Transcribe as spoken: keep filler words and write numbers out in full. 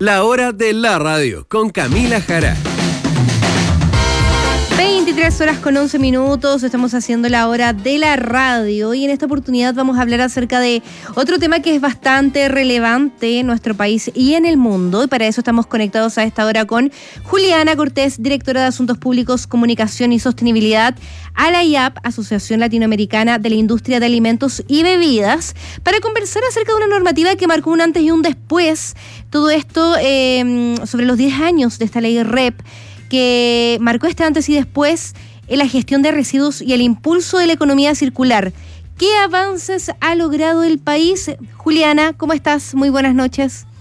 La hora de la radio con Camila Jara. veintitrés horas con once minutos, estamos haciendo la hora de la radio y en esta oportunidad vamos a hablar acerca de otro tema que es bastante relevante en nuestro país y en el mundo, y para eso estamos conectados a esta hora con Juliana Cortés, directora de Asuntos Públicos, Comunicación y Sostenibilidad a la I A P, Asociación Latinoamericana de la Industria de Alimentos y Bebidas, para conversar acerca de una normativa que marcó un antes y un después. Todo esto eh, sobre los diez años de esta ley R E P, que marcó este antes y después en la gestión de residuos y el impulso de la economía circular. ¿Qué avances ha logrado el país? Juliana, ¿cómo estás? Muy buenas noches.